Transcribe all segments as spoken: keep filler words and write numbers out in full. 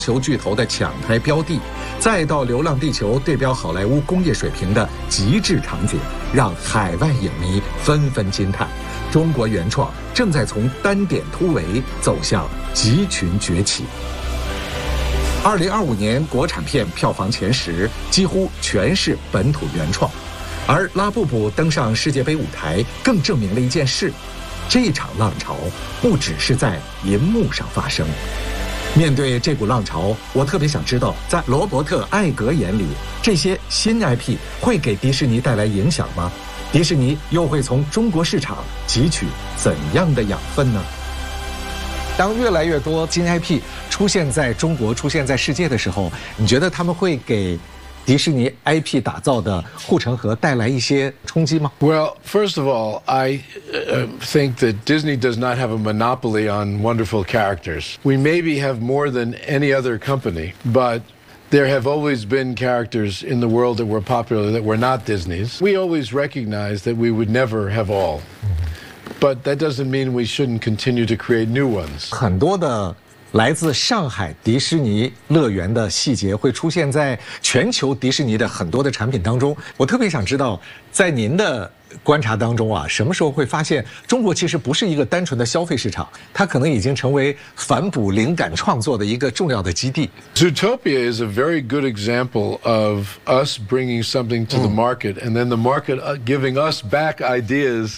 球巨头的抢拍标的，再到《流浪地球》对标好莱坞工业水平的极致场景，让海外影迷纷纷惊叹：中国原创正在从单点突围走向集群崛起。二零二五年国产片票房前十几乎全是本土原创，而拉布布登上世界杯舞台，更证明了一件事：这场浪潮不只是在银幕上发生。面对这股浪潮，我特别想知道，在罗伯特·艾格眼里，这些新 I P 会给迪士尼带来影响吗？迪士尼又会从中国市场汲取怎样的养分呢？当越来越多新 I P 出现在中国、出现在世界的时候，你觉得他们会给迪士尼 I P 打造的护城河带来一些冲击吗？ Well, first of all, I uh, think that Disney does not have a monopoly on wonderful characters. We maybe have more than any other company, but there have always been characters in the world that were popular that were not Disney's. We always recognized that we would never have all, but that doesn't mean we shouldn't continue to create new ones. 很多的来自上海迪士尼乐园的细节会出现在全球迪士尼的很多的产品当中。我特别想知道，在您的观察当中啊，什么时候会发现中国其实不是一个单纯的消费市场，它可能已经成为反哺灵感创作的一个重要的基地。 Zootopia is a very good example of us bringing something to the market and then the market giving us back ideas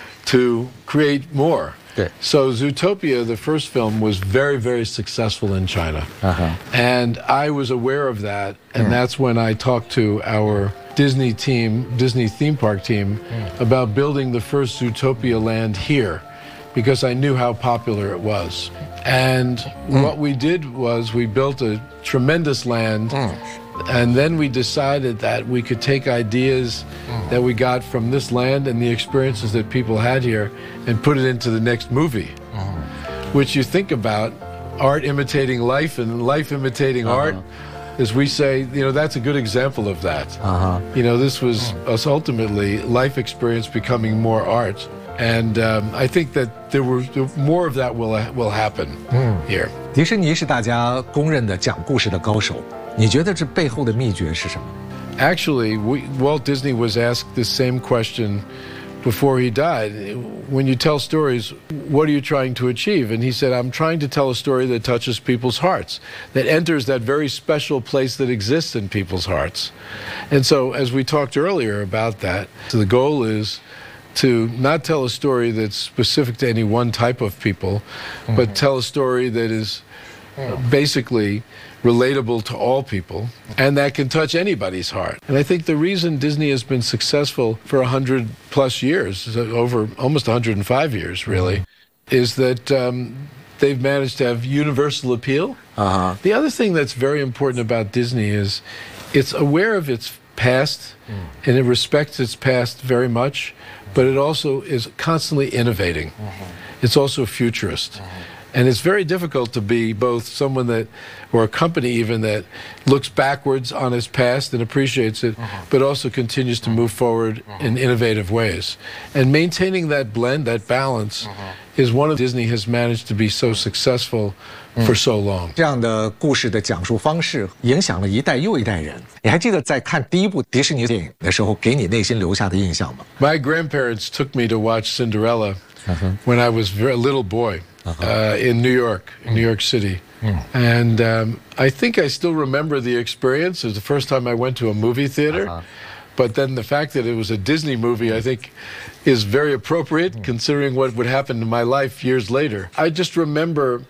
to create more. So Zootopia, the first film, was very, very successful in China. Uh-huh. And I was aware of that, and mm. that's when I talked to our Disney team, Disney theme park team, mm. about building the first Zootopia land here, because I knew how popular it was. And mm. what we did was we built a tremendous land, mm. and then we decided that we could take ideas mm. that we got from this land and the experiences that people had here and put it into the next movie, mm. which you think about, art imitating life and life imitating uh-huh. art. As we say, you know, that's a good example of that. Uh-huh. You know, this was mm. us ultimately life experience becoming more art. And um, I think that there were more of that will will happen mm. here. 迪士尼是大家公认的讲故事的高手，你觉得这背后的秘诀是什么？ Actually, we, Walt Disney was asked the same question before he died. When you tell stories, what are you trying to achieve? And he said, I'm trying to tell a story that touches people's hearts, that enters that very special place that exists in people's hearts. And so, as we talked earlier about that, so the goal is to not tell a story that's specific to any one type of people, mm-hmm. but tell a story that is uh, basically relatable to all people, and that can touch anybody's heart. And I think the reason Disney has been successful for a hundred plus years, over almost one hundred five years really, mm-hmm. is that um, they've managed to have universal appeal. Uh-huh. The other thing that's very important about Disney is it's aware of its past, mm. and it respects its past very much, but it also is constantly innovating. Mm-hmm. It's also a futurist. Mm-hmm. And it's very difficult to be both someone that, or a company even, that looks backwards on its past and appreciates it, uh-huh. but also continues to move forward uh-huh. in innovative ways. And maintaining that blend, that balance, uh-huh. is one of Disney has managed to be so successful for so long. 这样的故事的讲述方式影响了一代又一代人。你还记得在看第一部迪士尼电影的时候，给你内心留下的印象吗？ My grandparents took me to watch Cinderella uh-huh. when I was a little boy. Uh-huh. Uh, in New York, in mm. New York City. Mm. And um, I think I still remember the experience. It was the first time I went to a movie theater. Uh-huh. But then the fact that it was a Disney movie, I think, is very appropriate mm. considering what would happen in my life years later. I just remember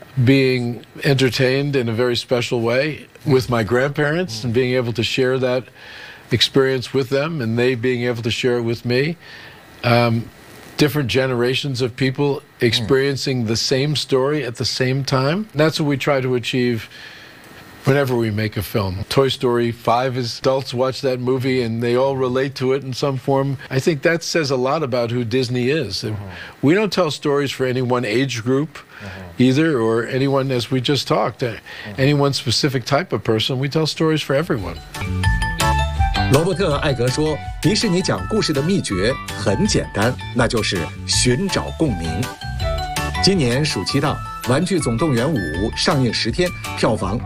being entertained in a very special way with my grandparents mm. and being able to share that experience with them and they being able to share it with me. Um, different generations of people experiencing mm. the same story at the same time. That's what we try to achieve whenever we make a film. Toy Story five is adults watch that movie and they all relate to it in some form. I think that says a lot about who Disney is. Mm-hmm. We don't tell stories for any one age group mm-hmm. either, or anyone, as we just talked, mm-hmm. any one specific type of person. We tell stories for everyone. 罗伯特·艾格说，迪士尼讲故事的秘诀很简单，那就是寻找共鸣。今年暑期档《玩具总动员五》上映十天，票房